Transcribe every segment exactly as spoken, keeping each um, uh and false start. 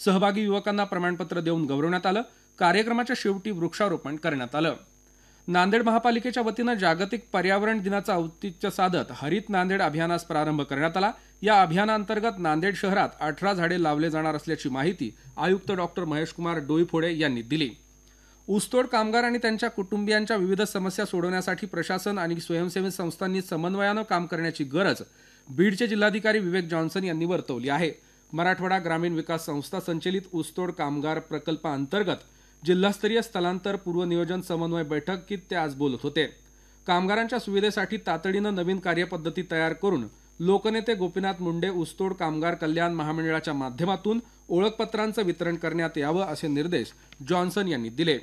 सहभागी युवकांना प्रमाणपत्र देऊन गौरवण्यात आलं. कार्यक्रमाच्या शेवटी वृक्षारोपण करण्यात आलं. नांदेड महापालिकेच्या वतीनं जागतिक पर्यावरण दिनाचं औचित्य साधत हरित नांदेड अभियानास प्रारंभ करण्यात आला. या अभियानांतर्गत नांदेड शहरात अठरा झाडे लावले जाणार असल्याची माहिती आयुक्त डॉक्टर महेशकुमार डोईफोडे यांनी दिली. ऊसतोड कामगार आणि त्यांच्या कुटुंबियांच्या विविध समस्या सोडवण्यासाठी प्रशासन आणि स्वयंसेवी संस्थांनी समन्वयानं काम करण्याची गरज बीडचे जिल्हाधिकारी विवेक जॉन्सन यांनी वर्तवली आहे. मराठवाडा ग्रामीण विकास संस्था संचलित ऊसतोड कामगार प्रकल्पाअंतर्गत जिल्हास्तरीय स्थलांतर पूर्व नियोजन समन्वय बैठकीत ते आज बोलत होते. कामगारांच्या सुविधेसाठी तातडीनं नवीन कार्यपद्धती तयार करून लोकनेते गोपीनाथ मुंडे ऊसतोड कामगार कल्याण महामंडळाच्या माध्यमातून ओळखपत्रांचं वितरण करण्यात यावं असे निर्देश जॉन्सन यांनी दिले.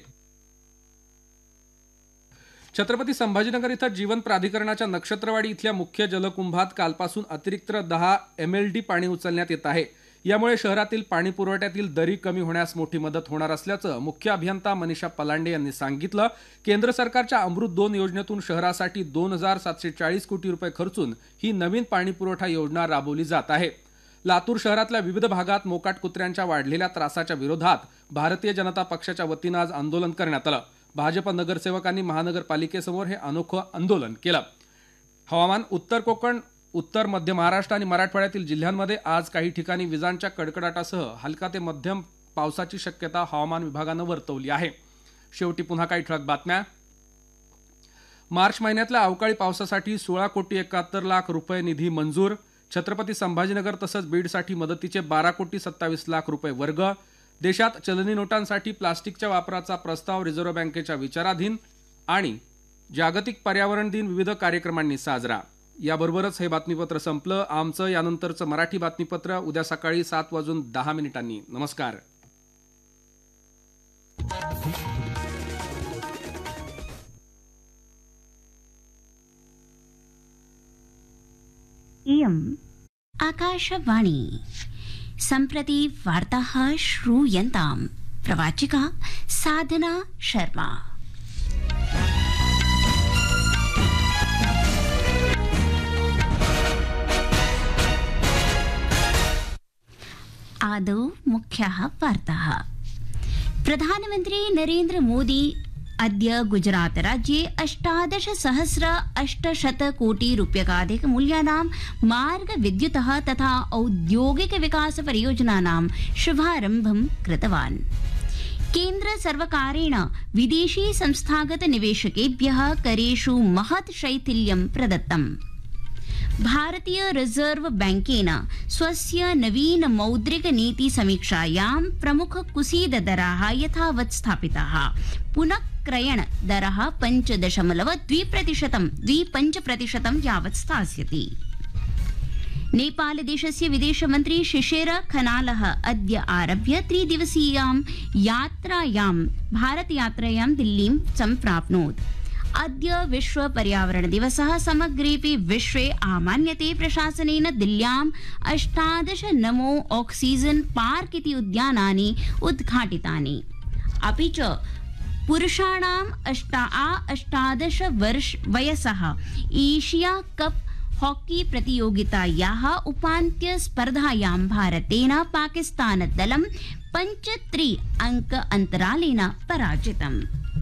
छत्रपती संभाजीनगर इथं जीवन प्राधिकरणाच्या नक्षत्रवाडी इथल्या मुख्य जलकुंभात कालपासून अतिरिक्त दहा एमएलडी पाणी उचलण्यात येत आहे. यामुळे शहरातील पाणी पुरवठ्यातील दरी कमी होण्यास मोठी मदत होणार असल्याचं मुख्य अभियंता मनीषा पलांडे यांनी सांगितलं. केंद्र सरकारच्या अमृत दोन योजनेतून शहरासाठी दोन हजार सातशे चाळीस कोटी रुपये खर्चून ही नवीन पाणी पुरवठा योजना राबवली जात आहे. लातूर शहरातल्या विविध भागात मोकाट कुत्र्यांच्या वाढलेल्या त्रासाच्या विरोधात भारतीय जनता पक्षाच्या वतीनं आज आंदोलन करण्यात आलं. भाजप नगरसेवकांनी महानगरपालिकेसमोर हे अनोखं आंदोलन केलं. हवामान. उत्तर कोकण, उत्तर मध्य महाराष्ट्र आणि मराठवाड्यातील जिल्ह्यांमध्ये आज काही ठिकाणी विजांच्या कडकडाटासह हलका ते मध्यम पावसाची शक्यता हवामान विभागानं वर्तवली आहे. शेवटी पुन्हा काही ठळक बातम्या. मार्च महिन्यातल्या अवकाळी पावसासाठी सोळा कोटी एकाहत्तर लाख रुपये निधी मंजूर. छत्रपती संभाजीनगर तसंच बीडसाठी मदतीचे बारा कोटी सत्तावीस लाख रुपये वर्ग. देशात चलनी नोटांसाठी प्लास्टिकच्या वापराचा प्रस्ताव रिझर्व्ह बँकेच्या विचाराधीन. आणि जागतिक पर्यावरण दिन विविध कार्यक्रमांनी साजरा. याबरोबरच हे बातमीपत्र संपलं. आमचं यानंतरचं मराठी बातमीपत्र उद्या सकाळी सात वाजून दहा मिनिटांनी. नमस्कार. इयम् आकाशवाणी. सम्प्रति वार्ताः श्रूयन्ताम्. प्रवाचिका साधना शर्मा. आदौ मुख्याः वार्ताः. प्रधानमन्त्री नरेन्द्र मोदी अद्य गुजरात राज्ये अष्टादश सहस्र अष्टशत कोटि रूप्यकाधिक मूल्यानां मार्ग विद्युतः तथा औद्योगिक विकास परियोजनानां शुभारम्भं कृतवान्. केन्द्र सर्वकारेण विदेशी संस्थागत निवेशकेभ्यः करेषु महत् शैथिल्यं प्रदत्तम्. भारतीय रिजर्व बैंकेन स्वस्य नवीन मौद्रिक नीति समीक्षायां प्रमुख कुसीद दराः यथावत् स्थापिताः. पुनः क्रयण दरः पंच दशमलव द्वि प्रतिशतं द्विपञ्च प्रतिशतं यावत् स्थास्यति. नेपाल देशस्य विदेशमन्त्री शिशिर खनालः अद्य आरभ्य त्रिदिवसीयां यात्रायां भारतयात्रायां दिल्लीं सम्प्राप्नोत्. अद्य विश्व पर्यावरण दिवसः समग्रेऽपि विश्वे आमान्यते. प्रशासनेन दिल्ल्याम् अष्टादश नमो ऑक्सीजन पार्क इति उद्यानानि उद्घाटितानि. अपि च पुरुषाणाम् अष्टा अष्टादश वर्ष वयसः एशिया कप हॉकी प्रतियोगितायाः उपान्त्य स्पर्धायां भारतेन पाकिस्तान दलं पंच त्रि अंक अन्तरालेन पराजितम्.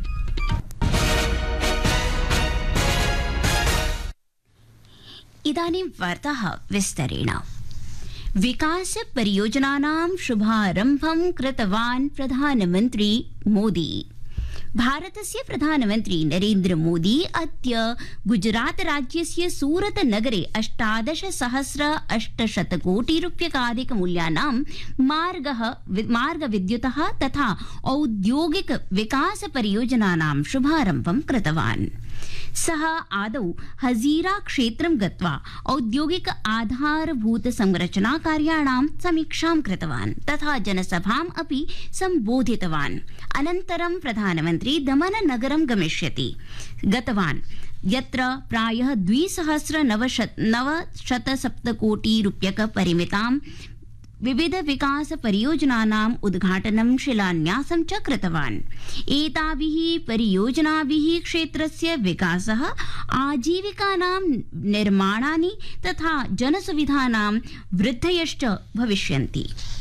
इदानीं वार्ताः विस्तरेण. विकास परियोजनानां शुभारम्भं कृतवान् प्रधानमन्त्री मोदी. भारतस्य प्रधानमन्त्री नरेन्द्र मोदी अद्य गुजरात राज्यस्य सूरत नगरे अष्टादश सहस्र अष्टशत कोटि रूप्यकाधिक मूल्यानां मार्गः मार्गविद्युतः तथा औद्योगिक विकास परियोजनानां शुभारम्भं कृतवान्. सः आदौ हजीरा क्षेत्रं गत्वा औद्योगिक आधारभूत संरचना कार्याणां समीक्षां कृतवान् तथा जनसभाम् अपि सम्बोधितवान्. अनन्तरं प्रधानमन्त्री दमन नगरं गमिष्यति गतवान् यत्र प्रायः द्विसहस्र नवशत नवशतसप्तकोटि रूप्यक परिमितां विविध विकास परियोजनानाम् उद्घाटनं शिलान्यासं च कृतवान्. एताभिः परियोजनाभिः क्षेत्रस्य विकासः, आजीविकानां निर्माणानि तथा जनसुविधानां वृद्धयश्च भविष्यन्ति.